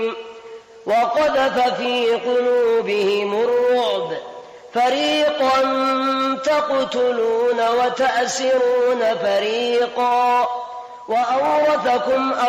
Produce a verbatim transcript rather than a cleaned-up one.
وقذف في قلوبهم الرعب فريقا تقتلون وتأسرون فريقا وأورثكم